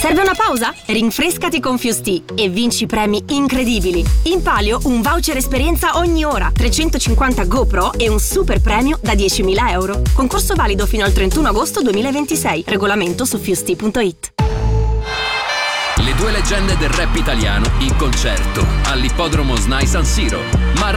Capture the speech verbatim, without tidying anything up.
Serve una pausa? Rinfrescati con Fusti e vinci premi incredibili. In palio un voucher esperienza ogni ora, trecentocinquanta GoPro e un super premio da diecimila euro. Concorso valido fino al trentuno agosto duemilaventisei. Regolamento su fusti punto it. Le due leggende del rap italiano in concerto all'Ippodromo S N A I San Siro. Mar-